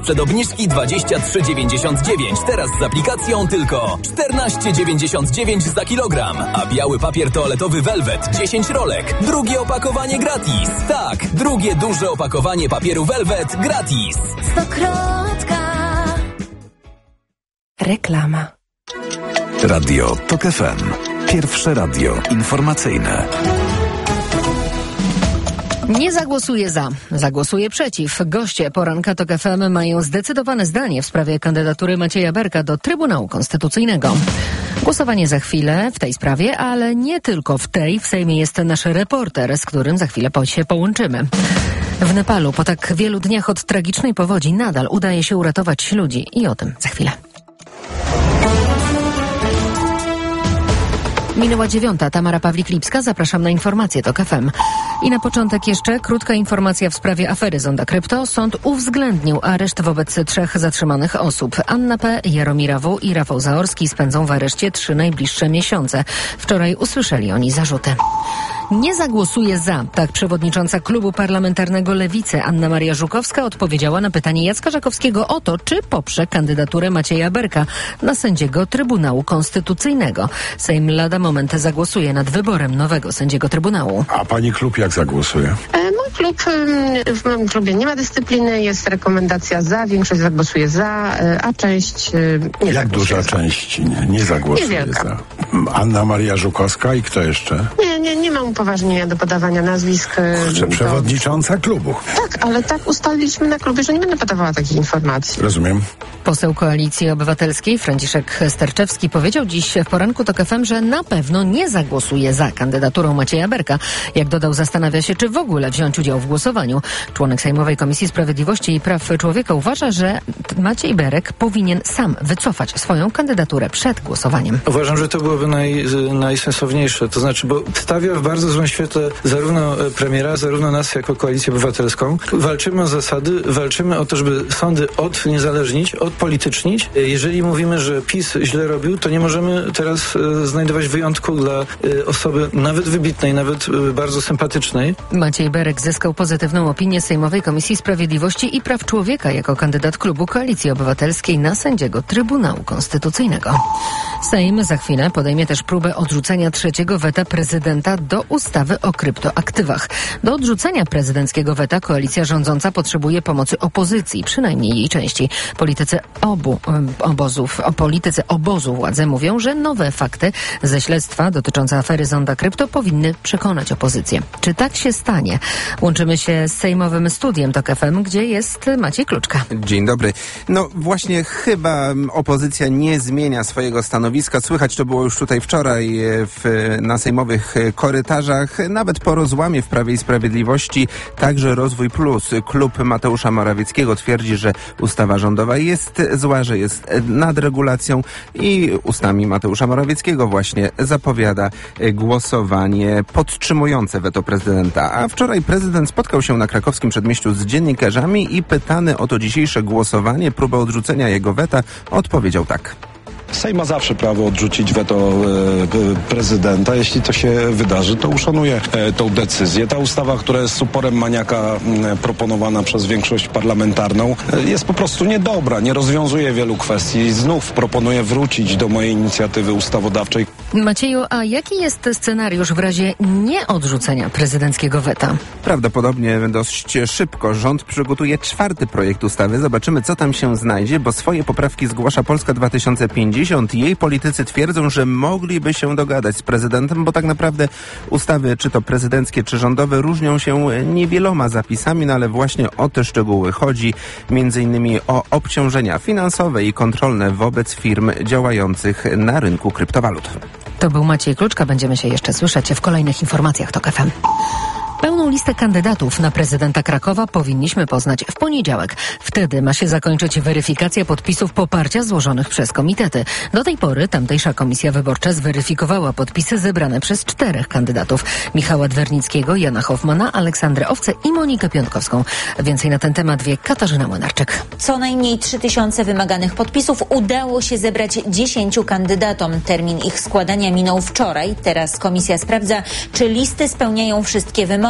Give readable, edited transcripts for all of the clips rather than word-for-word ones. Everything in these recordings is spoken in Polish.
Przed obniżki 23,99. Teraz z aplikacją tylko 14,99 za kilogram. A biały papier toaletowy Velvet 10 rolek. Drugie opakowanie gratis. Tak, drugie duże opakowanie papieru Velvet gratis. Stokrotka. Reklama. Radio TOK FM. Pierwsze radio informacyjne. Nie zagłosuję za, zagłosuję przeciw. Goście poranka TOK FM mają zdecydowane zdanie w sprawie kandydatury Macieja Berka do Trybunału Konstytucyjnego. Głosowanie za chwilę w tej sprawie, ale nie tylko w tej. W Sejmie jest nasz reporter, z którym za chwilę się połączymy. W Nepalu po tak wielu dniach od tragicznej powodzi nadal udaje się uratować ludzi i o tym za chwilę. Minęła 9:00. Tamara Pawlik-Lipska. Zapraszam na informacje TOK FM. I na początek jeszcze krótka informacja w sprawie afery Zonda Krypto. Sąd uwzględnił areszt wobec 3 zatrzymanych osób. Anna P., Jaromira W. i Rafał Zaorski spędzą w areszcie 3 najbliższe miesiące. Wczoraj usłyszeli oni zarzuty. Nie zagłosuje za. Tak przewodnicząca klubu parlamentarnego Lewicy Anna Maria Żukowska odpowiedziała na pytanie Jacka Żakowskiego o to, czy poprze kandydaturę Macieja Berka na sędziego Trybunału Konstytucyjnego. Sejm lada moment zagłosuje nad wyborem nowego sędziego Trybunału. A pani klub jak zagłosuje? Mój klub, w moim klubie nie ma dyscypliny, jest rekomendacja za, większość zagłosuje za, a część nie Jak duża za. część nie zagłosuje Niewielka. za? Anna Maria Żukowska i kto jeszcze? Nie mam upoważnienia do podawania nazwisk. Kurczę, przewodnicząca klubu. Tak, ale tak ustaliliśmy na klubie, że nie będę podawała takich informacji. Rozumiem. Poseł Koalicji Obywatelskiej Franciszek Sterczewski powiedział dziś w poranku TOK FM, że na pewno nie zagłosuje za kandydaturą Macieja Berka. Jak dodał, zastanawia się, czy w ogóle wziąć udział w głosowaniu. Członek Sejmowej Komisji Sprawiedliwości i Praw Człowieka uważa, że Maciej Berek powinien sam wycofać swoją kandydaturę przed głosowaniem. Uważam, że to byłoby najsensowniejsze. To znaczy, bo stawia w bardzo złym świetle zarówno premiera, zarówno nas jako Koalicję Obywatelską. Walczymy o zasady, walczymy o to, żeby sądy odniezależnić, odpolitycznić. Jeżeli mówimy, że PiS źle robił, to nie możemy teraz znajdować wyjątku dla osoby nawet wybitnej, nawet bardzo sympatycznej. Maciej Berek zyskał pozytywną opinię Sejmowej Komisji Sprawiedliwości i Praw Człowieka jako kandydat klubu Koalicji Obywatelskiej na sędziego Trybunału Konstytucyjnego. Sejm za chwilę podejmie też próbę odrzucenia 3. weta prezydenta do ustawy o kryptoaktywach. Do odrzucenia prezydenckiego weta koalicja rządząca potrzebuje pomocy opozycji, przynajmniej jej części. Politycy obozu władzy mówią, że nowe fakty ze śledztwa dotyczące afery Zonda Krypto powinny przekonać opozycję. Czy tak się stanie? Łączymy się z sejmowym studiem TOK FM, gdzie jest Maciej Kluczka. Dzień dobry. No właśnie chyba opozycja nie zmienia swojego stanowiska. Słychać to było już tutaj wczoraj na sejmowych korytarzach. Nawet po rozłamie w Prawie i Sprawiedliwości także Rozwój Plus. Klub Mateusza Morawieckiego twierdzi, że ustawa rządowa jest zła, że jest nadregulacją i ustami Mateusza Morawieckiego właśnie zapowiada głosowanie podtrzymujące weto prezydenta. A wczoraj prezydent spotkał się na krakowskim przedmieściu z dziennikarzami i pytany o to dzisiejsze głosowanie, próbę odrzucenia jego weta, odpowiedział tak. Sejm ma zawsze prawo odrzucić weto prezydenta. Jeśli to się wydarzy, to uszanuję tą decyzję. Ta ustawa, która jest z uporem maniaka proponowana przez większość parlamentarną, jest po prostu niedobra, nie rozwiązuje wielu kwestii. Znów proponuję wrócić do mojej inicjatywy ustawodawczej. Macieju, a jaki jest scenariusz w razie nieodrzucenia prezydenckiego weta? Prawdopodobnie dość szybko rząd przygotuje 4. projekt ustawy. Zobaczymy, co tam się znajdzie, bo swoje poprawki zgłasza Polska 2050. Jej politycy twierdzą, że mogliby się dogadać z prezydentem, bo tak naprawdę ustawy, czy to prezydenckie, czy rządowe, różnią się niewieloma zapisami, no ale właśnie o te szczegóły chodzi. Między innymi o obciążenia finansowe i kontrolne wobec firm działających na rynku kryptowalut. To był Maciej Kluczka. Będziemy się jeszcze słyszeć w kolejnych informacjach TOK FM. Pełną listę kandydatów na prezydenta Krakowa powinniśmy poznać w poniedziałek. Wtedy ma się zakończyć weryfikacja podpisów poparcia złożonych przez komitety. Do tej pory tamtejsza komisja wyborcza zweryfikowała podpisy zebrane przez 4 kandydatów. Michała Dwernickiego, Jana Hoffmana, Aleksandrę Owcę i Monikę Piątkowską. Więcej na ten temat wie Katarzyna Młynarczyk. Co najmniej 3000 wymaganych podpisów udało się zebrać 10 kandydatom. Termin ich składania minął wczoraj. Teraz komisja sprawdza, czy listy spełniają wszystkie wymogi.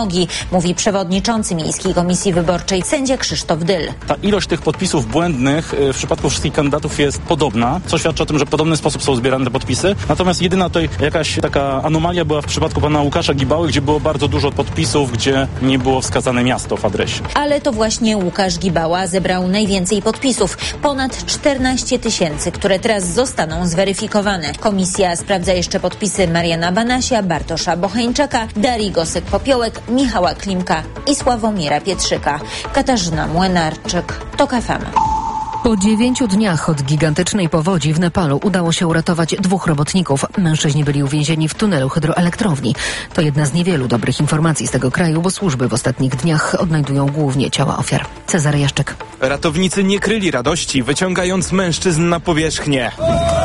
wymogi, mówi przewodniczący Miejskiej Komisji Wyborczej sędzia Krzysztof Dyl. Ta ilość tych podpisów błędnych w przypadku wszystkich kandydatów jest podobna, co świadczy o tym, że w podobny sposób są zbierane te podpisy. Natomiast jedyna tutaj jakaś taka anomalia była w przypadku pana Łukasza Gibały, gdzie było bardzo dużo podpisów, gdzie nie było wskazane miasto w adresie. Ale to właśnie Łukasz Gibała zebrał najwięcej podpisów. Ponad 14 000, które teraz zostaną zweryfikowane. Komisja sprawdza jeszcze podpisy Mariana Banasia, Bartosza Bocheńczaka, Darii Gosek-Popiołek, Michała Klimka i Sławomira Pietrzyka. Katarzyna Młynarczyk, TOK FM. Po 9 dniach od gigantycznej powodzi w Nepalu udało się uratować 2 robotników. Mężczyźni byli uwięzieni w tunelu hydroelektrowni. To jedna z niewielu dobrych informacji z tego kraju, bo służby w ostatnich dniach odnajdują głównie ciała ofiar. Cezary Jaszczyk. Ratownicy nie kryli radości, wyciągając mężczyzn na powierzchnię.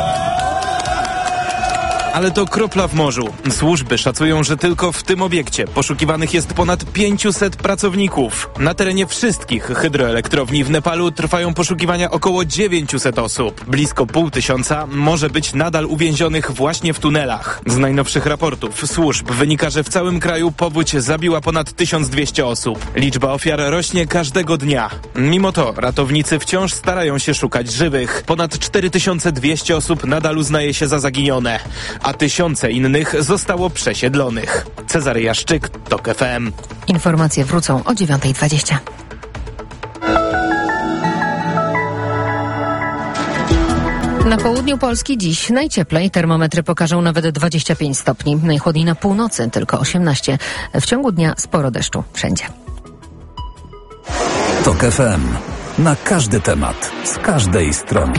Ale to kropla w morzu. Służby szacują, że tylko w tym obiekcie poszukiwanych jest ponad 500 pracowników. Na terenie wszystkich hydroelektrowni w Nepalu trwają poszukiwania około 900 osób. Blisko 500 może być nadal uwięzionych właśnie w tunelach. Z najnowszych raportów służb wynika, że w całym kraju powódź zabiła ponad 1200 osób. Liczba ofiar rośnie każdego dnia. Mimo to ratownicy wciąż starają się szukać żywych. Ponad 4200 osób nadal uznaje się za zaginione, a tysiące innych zostało przesiedlonych. Cezary Jaszczyk, TOK FM. Informacje wrócą o 9:20. Na południu Polski dziś najcieplej. Termometry pokażą nawet 25 stopni. Najchłodniej na północy, tylko 18. W ciągu dnia sporo deszczu. Wszędzie. TOK FM. Na każdy temat. Z każdej strony.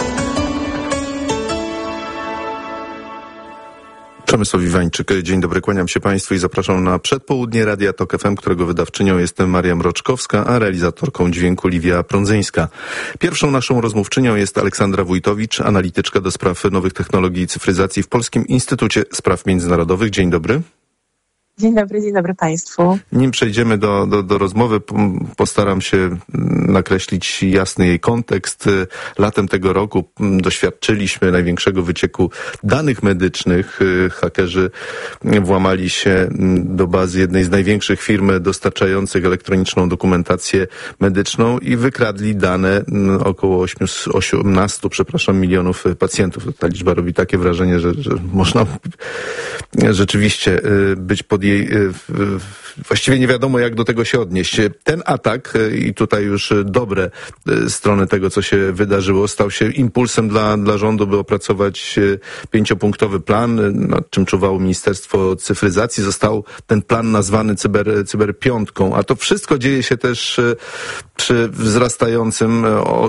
Przemysław Iwańczyk, dzień dobry, kłaniam się Państwu i zapraszam na przedpołudnie Radia TOK FM, którego wydawczynią jestem Maria Mroczkowska, a realizatorką dźwięku Liwia Prądzyńska. Pierwszą naszą rozmówczynią jest Aleksandra Wójtowicz, analityczka do spraw nowych technologii i cyfryzacji w Polskim Instytucie Spraw Międzynarodowych. Dzień dobry. Dzień dobry Państwu. Nim przejdziemy do rozmowy, postaram się nakreślić jasny jej kontekst. Latem tego roku doświadczyliśmy największego wycieku danych medycznych. Hakerzy włamali się do bazy jednej z największych firm dostarczających elektroniczną dokumentację medyczną i wykradli dane około 18 milionów pacjentów. Ta liczba robi takie wrażenie, że można rzeczywiście być pod jej, właściwie nie wiadomo jak do tego się odnieść. Ten atak i tutaj już dobre strony tego, co się wydarzyło, stał się impulsem dla rządu, by opracować 5-punktowy plan, nad czym czuwało Ministerstwo Cyfryzacji. Został ten plan nazwany cyberpiątką, a to wszystko dzieje się też przy wzrastającym o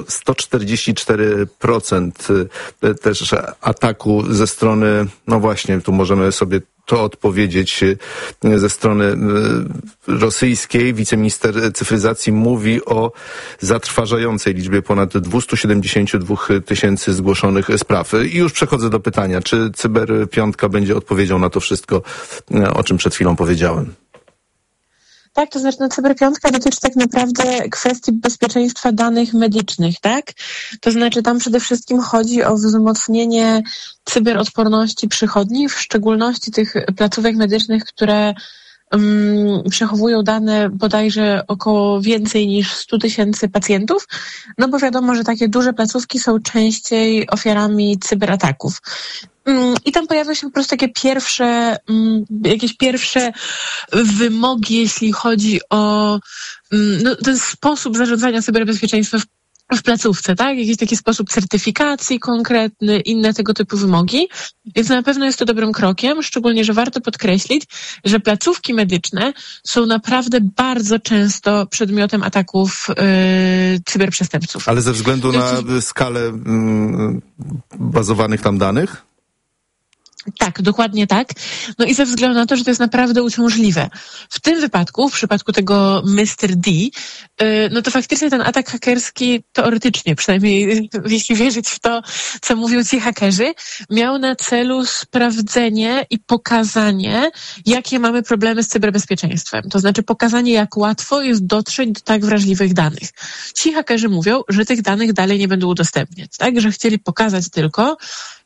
144% też ataku ze strony, no właśnie, tu możemy sobie to odpowiedzieć ze strony rosyjskiej. Wiceminister cyfryzacji mówi o zatrważającej liczbie ponad 272 000 zgłoszonych spraw. I już przechodzę do pytania, czy cyberpiątka będzie odpowiedzią na to wszystko, o czym przed chwilą powiedziałem? Tak, to znaczy cyberpiątka dotyczy tak naprawdę kwestii bezpieczeństwa danych medycznych, tak? To znaczy tam przede wszystkim chodzi o wzmocnienie cyberodporności przychodni, w szczególności tych placówek medycznych, które przechowują dane bodajże około więcej niż 100 000 pacjentów, no bo wiadomo, że takie duże placówki są częściej ofiarami cyberataków. I tam pojawiają się po prostu takie jakieś pierwsze wymogi, jeśli chodzi o ten sposób zarządzania cyberbezpieczeństwa w placówce, tak? Jakiś taki sposób certyfikacji konkretny, inne tego typu wymogi. Więc na pewno jest to dobrym krokiem, szczególnie, że warto podkreślić, że placówki medyczne są naprawdę bardzo często przedmiotem ataków cyberprzestępców. Ale ze względu na skalę bazowanych tam danych? Tak, dokładnie tak. No i ze względu na to, że to jest naprawdę uciążliwe. W tym wypadku, w przypadku tego Mr. D, no to faktycznie ten atak hakerski teoretycznie, przynajmniej jeśli wierzyć w to, co mówią ci hakerzy, miał na celu sprawdzenie i pokazanie, jakie mamy problemy z cyberbezpieczeństwem. To znaczy pokazanie, jak łatwo jest dotrzeć do tak wrażliwych danych. Ci hakerzy mówią, że tych danych dalej nie będą udostępniać, tak? Że chcieli pokazać tylko,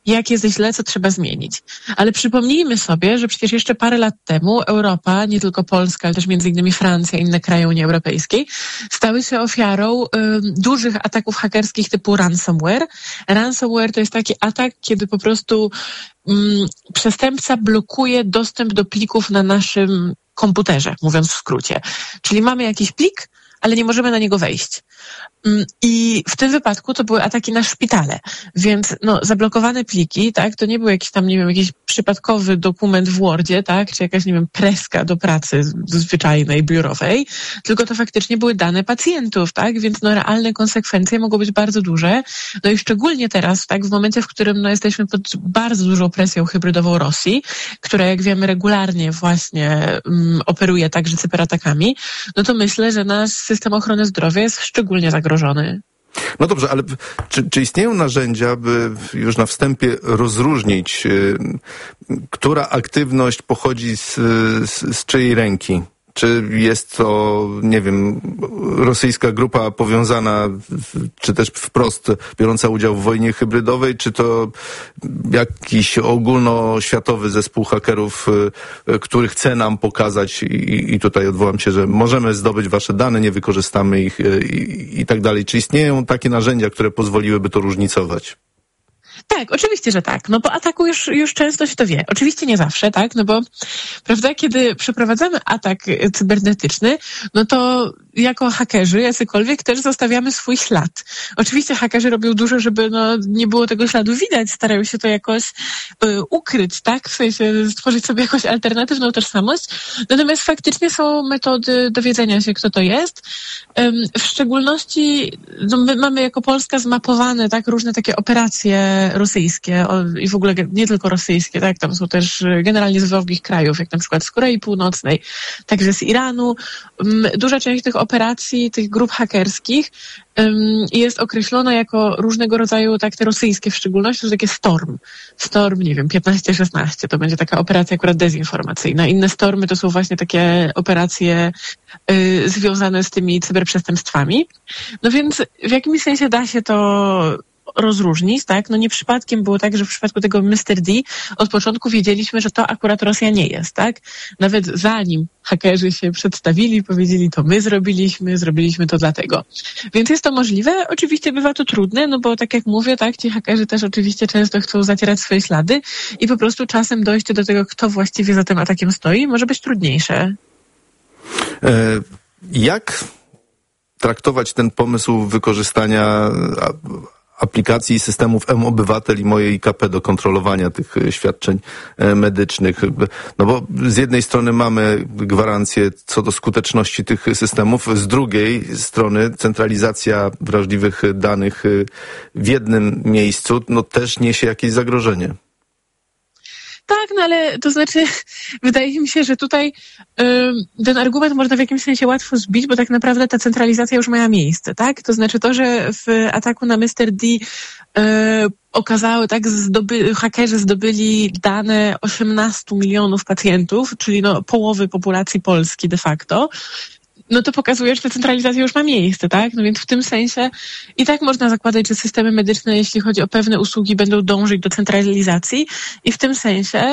jak jest źle, co trzeba zmienić. Ale przypomnijmy sobie, że przecież jeszcze parę lat temu Europa, nie tylko Polska, ale też między innymi Francja i inne kraje Unii Europejskiej, stały się ofiarą dużych ataków hakerskich typu ransomware. Ransomware to jest taki atak, kiedy po prostu przestępca blokuje dostęp do plików na naszym komputerze, mówiąc w skrócie. Czyli mamy jakiś plik, ale nie możemy na niego wejść. I w tym wypadku to były ataki na szpitale, więc zablokowane pliki, tak, to nie był jakiś tam, nie wiem, jakiś przypadkowy dokument w Wordzie, tak, czy jakaś, nie wiem, preska do pracy zwyczajnej, biurowej, tylko to faktycznie były dane pacjentów, tak, więc realne konsekwencje mogą być bardzo duże, i szczególnie teraz, tak, w momencie, w którym jesteśmy pod bardzo dużą presją hybrydową Rosji, która, jak wiemy, regularnie właśnie operuje także cyberatakami, to myślę, że nasz system ochrony zdrowia jest szczególnie zagrożony. No dobrze, ale czy istnieją narzędzia, by już na wstępie rozróżnić, która aktywność pochodzi z czyjej ręki? Czy jest to, nie wiem, rosyjska grupa powiązana, czy też wprost biorąca udział w wojnie hybrydowej, czy to jakiś ogólnoświatowy zespół hakerów, który chce nam pokazać i tutaj odwołam się, że możemy zdobyć wasze dane, nie wykorzystamy ich i tak dalej. Czy istnieją takie narzędzia, które pozwoliłyby to różnicować? Tak, oczywiście, że tak. Po ataku już często się to wie. Oczywiście nie zawsze, tak? Bo, prawda, kiedy przeprowadzamy atak cybernetyczny, to jako hakerzy, jacykolwiek, też zostawiamy swój ślad. Oczywiście hakerzy robią dużo, żeby nie było tego śladu widać, starają się to jakoś ukryć, tak? W sensie stworzyć sobie jakąś alternatywną tożsamość. Natomiast faktycznie są metody dowiedzenia się, kto to jest. W szczególności my mamy jako Polska zmapowane, tak, różne takie operacje rosyjskie i w ogóle nie tylko rosyjskie, tak, tam są też generalnie z wrogich krajów, jak na przykład z Korei Północnej, także z Iranu. Duża część tych operacji, tych grup hakerskich jest określona jako różnego rodzaju, tak, te rosyjskie w szczególności, to takie Storm, nie wiem, 15-16, to będzie taka operacja akurat dezinformacyjna. Inne Stormy to są właśnie takie operacje związane z tymi cyberprzestępstwami. Więc w jakimś sensie da się to rozróżnić, tak? Nie przypadkiem było tak, że w przypadku tego Mr. D od początku wiedzieliśmy, że to akurat Rosja nie jest, tak? Nawet zanim hakerzy się przedstawili, powiedzieli, to my zrobiliśmy to dlatego. Więc jest to możliwe. Oczywiście bywa to trudne, bo tak jak mówię, tak, ci hakerzy też oczywiście często chcą zacierać swoje ślady i po prostu czasem dojście do tego, kto właściwie za tym atakiem stoi, może być trudniejsze. Jak traktować ten pomysł wykorzystania aplikacji i systemów M-Obywatel i mojej IKP do kontrolowania tych świadczeń medycznych? Bo z jednej strony mamy gwarancję co do skuteczności tych systemów, z drugiej strony centralizacja wrażliwych danych w jednym miejscu też niesie jakieś zagrożenie. Tak, ale to znaczy, wydaje mi się, że tutaj ten argument można w jakimś sensie łatwo zbić, bo tak naprawdę ta centralizacja już miała miejsce, tak? To znaczy to, że w ataku na Mr. D tak, hakerzy zdobyli dane 18 milionów pacjentów, czyli połowy populacji Polski de facto, to pokazuje, że ta centralizacja już ma miejsce, tak? Więc w tym sensie i tak można zakładać, że systemy medyczne, jeśli chodzi o pewne usługi, będą dążyć do centralizacji i w tym sensie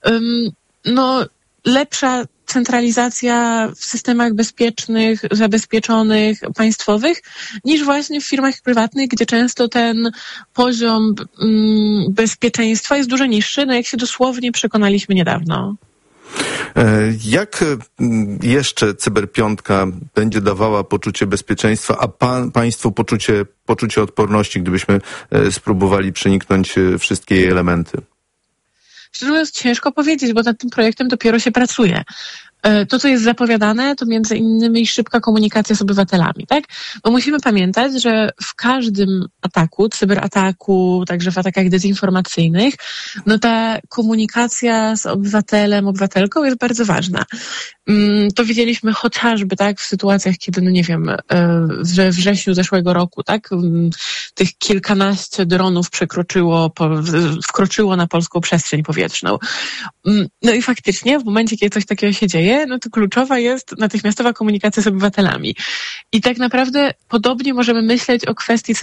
lepsza centralizacja w systemach bezpiecznych, zabezpieczonych, państwowych, niż właśnie w firmach prywatnych, gdzie często ten poziom bezpieczeństwa jest dużo niższy, jak się dosłownie przekonaliśmy niedawno. Jak jeszcze cyberpiątka będzie dawała poczucie bezpieczeństwa, a państwu poczucie odporności, gdybyśmy spróbowali przeniknąć wszystkie jej elementy? Szczerze mówiąc, ciężko powiedzieć, bo nad tym projektem dopiero się pracuje. To, co jest zapowiadane, to między innymi szybka komunikacja z obywatelami, tak? Bo musimy pamiętać, że w każdym ataku, cyberataku, także w atakach dezinformacyjnych, ta komunikacja z obywatelem, obywatelką jest bardzo ważna. To widzieliśmy chociażby, tak, w sytuacjach, kiedy, we wrześniu zeszłego roku, tak, tych kilkanaście dronów wkroczyło na polską przestrzeń powietrzną. I faktycznie w momencie, kiedy coś takiego się dzieje, to kluczowa jest natychmiastowa komunikacja z obywatelami. I tak naprawdę podobnie możemy myśleć o kwestii cyberbezpieczeństwa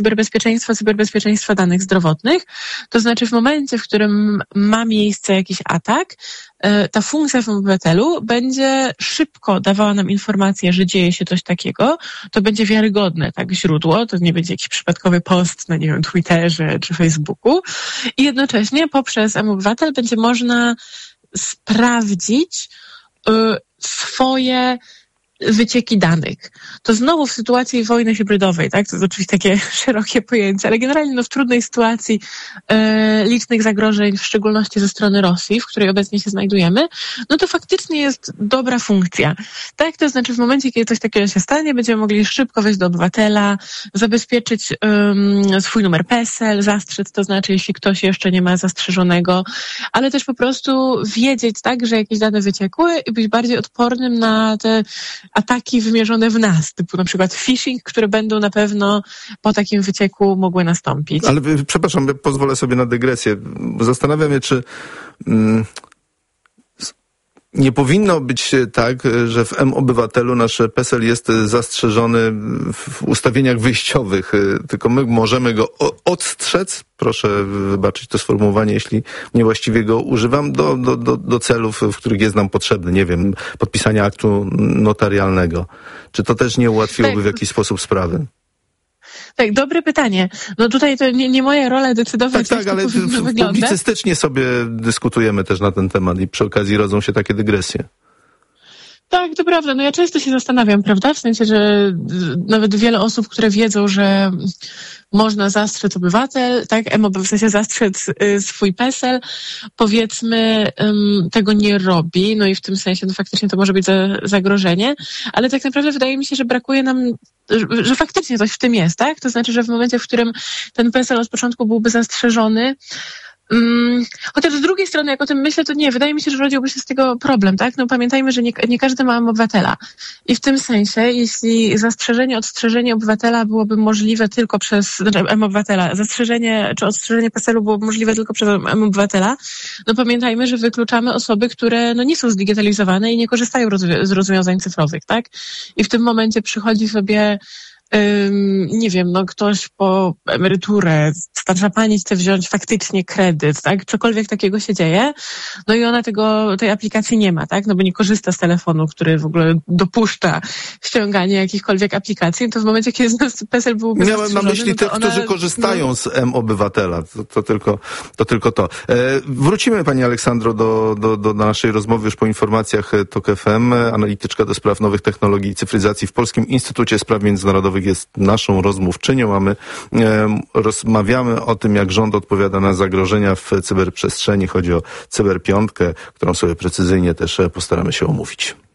cyberbezpieczeństwa danych zdrowotnych. To znaczy w momencie, w którym ma miejsce jakiś atak, ta funkcja w obywatelu będzie szybko dawała nam informację, że dzieje się coś takiego. To będzie wiarygodne, tak, źródło. To nie będzie jakiś przypadkowy post na, nie wiem, Twitterze czy Facebooku. I jednocześnie poprzez mObywatel będzie można sprawdzić swoje wycieki danych. To znowu w sytuacji wojny hybrydowej, tak? To jest oczywiście takie szerokie pojęcie, ale generalnie w trudnej sytuacji licznych zagrożeń, w szczególności ze strony Rosji, w której obecnie się znajdujemy, no to faktycznie jest dobra funkcja. Tak? To znaczy w momencie, kiedy coś takiego się stanie, będziemy mogli szybko wejść do obywatela, zabezpieczyć swój numer PESEL, zastrzec, to znaczy jeśli ktoś jeszcze nie ma zastrzeżonego, ale też po prostu wiedzieć, tak, że jakieś dane wyciekły i być bardziej odpornym na te ataki wymierzone w nas, typu na przykład phishing, które będą na pewno po takim wycieku mogły nastąpić. Ale przepraszam, pozwolę sobie na dygresję. Zastanawiam się, czy nie powinno być tak, że w mObywatelu nasz PESEL jest zastrzeżony w ustawieniach wyjściowych, tylko my możemy go odstrzec, proszę wybaczyć to sformułowanie, jeśli niewłaściwie go używam, do celów, w których jest nam potrzebny, nie wiem, podpisania aktu notarialnego. Czy to też nie ułatwiłoby w jakiś sposób sprawy? Tak, dobre pytanie. No tutaj to nie moja rola decydować, tak, ale publicystycznie sobie dyskutujemy też na ten temat i przy okazji rodzą się takie dygresje. Tak, to prawda. No ja często się zastanawiam, prawda? W sensie, że nawet wiele osób, które wiedzą, że można zastrzec obywatel, tak, w sensie zastrzec swój PESEL, powiedzmy, tego nie robi, no i w tym sensie, no faktycznie to może być zagrożenie, ale tak naprawdę wydaje mi się, że brakuje nam, że faktycznie coś w tym jest, tak? To znaczy, że w momencie, w którym ten PESEL od początku byłby zastrzeżony, chociaż z drugiej strony, jak o tym myślę, to nie, wydaje mi się, że rodziłby się z tego problem, tak? No pamiętajmy, że nie każdy ma obywatela. I w tym sensie, jeśli odstrzeżenie obywatela byłoby możliwe tylko przez, obywatela, zastrzeżenie czy odstrzeżenie PESEL-u byłoby możliwe tylko przez obywatela, no pamiętajmy, że wykluczamy osoby, które no nie są zdigitalizowane i nie korzystają z rozwiązań cyfrowych, tak? I w tym momencie przychodzi sobie nie wiem, no ktoś po emeryturę, starsza pani chce wziąć faktycznie kredyt, tak? Cokolwiek takiego się dzieje, no i ona tej aplikacji nie ma, tak? No bo nie korzysta z telefonu, który w ogóle dopuszcza ściąganie jakichkolwiek aplikacji, to w momencie, kiedy PESEL byłby zastrzeżony... Miałem na myśli tych, którzy korzystają z mObywatela. To tylko to. Wrócimy, pani Aleksandro, do naszej rozmowy już po informacjach TOK FM. Analityczka do spraw nowych technologii i cyfryzacji w Polskim Instytucie Spraw Międzynarodowych jest naszą rozmówczynią, a my rozmawiamy o tym, jak rząd odpowiada na zagrożenia w cyberprzestrzeni. Chodzi o cyberpiątkę, którą sobie precyzyjnie też postaramy się omówić.